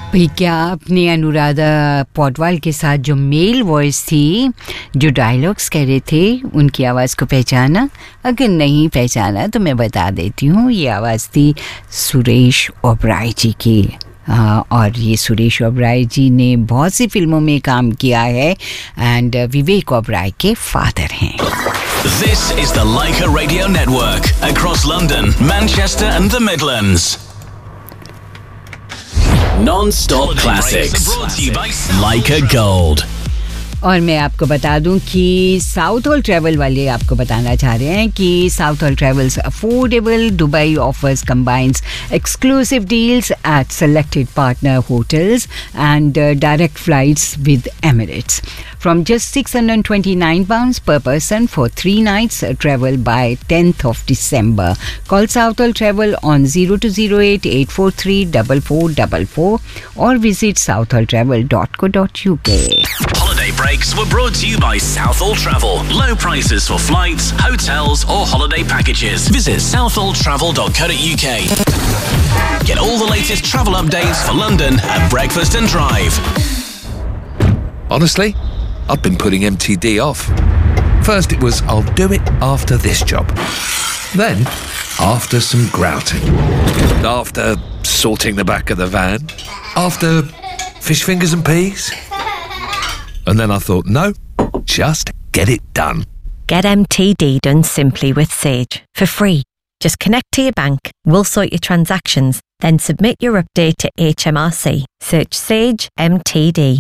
भाई क्या आपने अनुराधा पौडवाल के साथ जो मेल वॉइस थी, जो डायलॉग्स कह रहे थे, उनकी आवाज़ को पहचाना? अगर नहीं पहचाना तो मैं बता देती हूँ, ये आवाज़ थी सुरेश ओबराय जी की। और ये सुरेश ओबराय जी ने बहुत सी फिल्मों में काम किया है एंड विवेक ओबराय के फादर हैं। This is the Leica Radio Network across London, Manchester and the Midlands. Non-stop classics. Leica Gold. और मैं आपको बता दूं कि साउथ हॉल ट्रैवल वाले आपको बताना चाह रहे हैं कि south hall travels affordable Dubai offers combines exclusive deals eight selected partner hotels and direct flights with Emirates from just £629 per person for 3 nights travel by 10th of December. Call South Hall Travel on 0208 843 4444 or visit southhalltravel.co.uk. Holiday breaks were brought to you by South Hall Travel. Low prices for flights, hotels or holiday packages. Visit southhalltravel.co.uk. Get all the latest travel updates for London at Breakfast and Drive. Honestly, I've been putting MTD off. First it was, I'll do it after this job. Then, after some grouting. After sorting the back of the van. After fish fingers and peas. And then I thought, no, just get it done. Get MTD done simply with Sage for free. Just connect to your bank, we'll sort your transactions, then submit your update to HMRC. Search Sage MTD.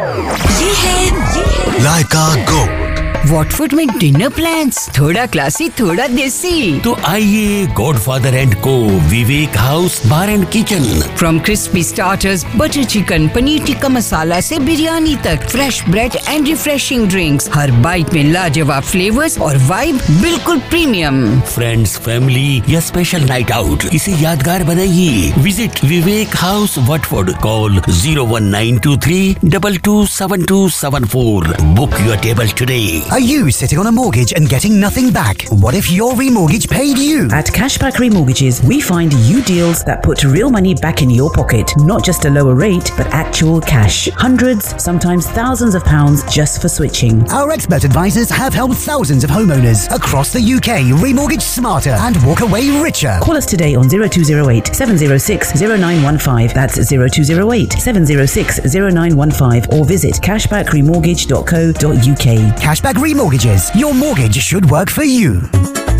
Leica Gold. Watford में dinner plans, थोड़ा classy थोड़ा देसी। तो आइए godfather and को विवेक house bar and kitchen. From crispy starters, butter chicken, paneer tikka masala से बिरयानी तक, fresh bread and refreshing drinks, her bite में लाजवाब फ्लेवर्स और वाइब बिल्कुल प्रीमियम। फ्रेंड्स, फैमिली या स्पेशल नाइट आउट, इसे यादगार बनाइए। Visit Vivek house Watford, call 01923 227274. Book your table today. Are you sitting on a mortgage and getting nothing back? What if your remortgage paid you? At Cashback Remortgages, we find you deals that put real money back in your pocket. Not just a lower rate, but actual cash. Hundreds, sometimes thousands of pounds just for switching. Our expert advisors have helped thousands of homeowners across the UK remortgage smarter and walk away richer. Call us today on 0208 706 0915. That's 0208 706 0915 or visit cashbackremortgage.co.uk. Cashback Remortgages. Your mortgage should work for you.